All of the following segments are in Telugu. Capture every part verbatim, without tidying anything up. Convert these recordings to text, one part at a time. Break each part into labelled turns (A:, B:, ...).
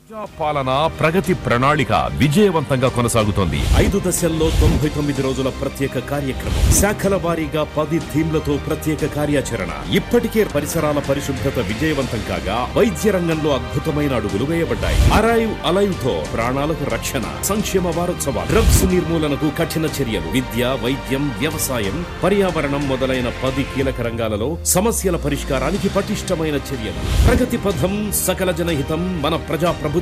A: పాలన ప్రగతి ప్రణాళిక విజయవంతంగా కొనసాగుతోంది.
B: ఐదు దశల్లో తొంభై తొమ్మిది రోజుల ప్రత్యేక కార్యక్రమం, శాఖల వారీగా పది థీమ్లతో ప్రత్యేక కార్యాచరణ. ఇప్పటికే పరిసరాల పరిశుభ్రత విజయవంతం కాగా వైద్య రంగంలో అద్భుతమైన అడుగులు వేయబడ్డాయి. అరైవ్ అలైవ్ తో ప్రాణాలకు రక్షణ. సంక్షేమ వారోత్సవాలు, డ్రగ్స్ నిర్మూలనకు కఠిన చర్యలు, విద్య, వైద్యం, వ్యవసాయం, పర్యావరణం మొదలైన పది కీలక రంగాలలో సమస్యల పరిష్కారానికి పటిష్టమైన చర్యలు. ప్రగతి పథం, సకల జనహితం, మన ప్రజా ప్రభుత్వం.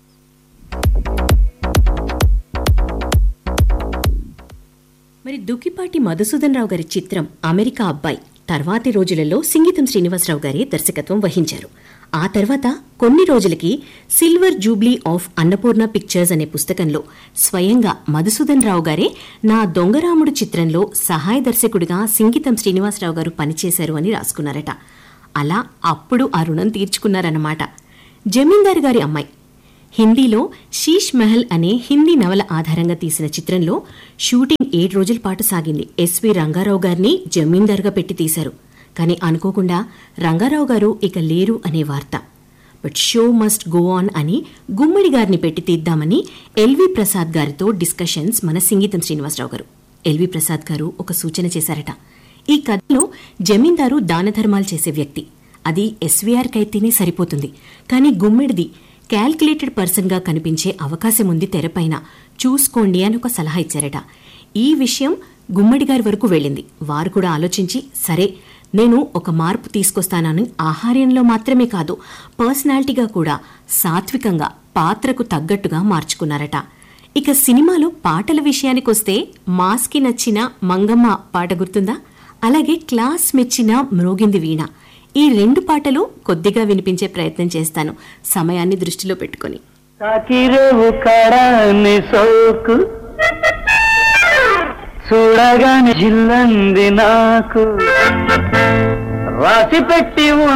C: మరి దుక్కిపాటి మధుసూదన్ రావు గారి చిత్రం అమెరికా అబ్బాయి తర్వాతి రోజులలో సింగీతం శ్రీనివాసరావు గారి దర్శకత్వం వహించారు. ఆ తర్వాత కొన్ని రోజులకి silver Jubilee of Annapurna pictures అనే పుస్తకంలో స్వయంగా మధుసూదన్ రావు గారే నా దొంగరాముడు చిత్రంలో సహాయ దర్శకుడిగా సింగీతం శ్రీనివాసరావు గారు పనిచేశారు అని రాసుకున్నారట. అలా అప్పుడు ఆ రుణం తీర్చుకున్నారన్నమాట. జమీందారు గారి అమ్మాయి హిందీలో శీష్ మహల్ అనే హిందీ నవల ఆధారంగా తీసిన చిత్రంలో షూటింగ్ ఏడు రోజుల పాటు సాగింది. ఎస్వి రంగారావు గారిని జమీందారుగా పెట్టి తీశారు. కానీ అనుకోకుండా రంగారావు గారు ఇక లేరు అనే వార్త. But show must go on అని గుమ్మడి గారిని పెట్టి తీద్దామని ఎల్వి ప్రసాద్ గారితో డిస్కషన్స్ మన సింగీతం శ్రీనివాసరావు గారు. ఎల్వి ప్రసాద్ గారు ఒక సూచన చేశారట. ఈ కథలో జమీందారు దాన ధర్మాలు చేసే వ్యక్తి, అది ఎస్వీఆర్కైతేనే సరిపోతుంది, కానీ గుమ్మిడిది క్యాల్కులేటెడ్ పర్సన్గా కనిపించే అవకాశం ఉంది తెరపైన, చూసుకోండి అని ఒక సలహా ఇచ్చారట. ఈ విషయం గుమ్మడి గారి వరకు వెళ్ళింది. వారు కూడా ఆలోచించి, సరే నేను ఒక మార్పు తీసుకొస్తానని ఆహార్యంలో మాత్రమే కాదు పర్సనాలిటీగా కూడా సాత్వికంగా పాత్రకు తగ్గట్టుగా మార్చుకున్నారట. ఇక సినిమాలో పాటల విషయానికొస్తే మాస్కి నచ్చిన మంగమ్మ పాట గుర్తుందా? అలాగే క్లాస్ మెచ్చిన మ్రోగింది వీణ. ఈ రెండు పాటలు కొద్దిగా వినిపించే ప్రయత్నం చేస్తాను, సమయాన్ని దృష్టిలో పెట్టుకుని.
D: చూడగానే జిల్లంది నాకు రాసి పెట్టి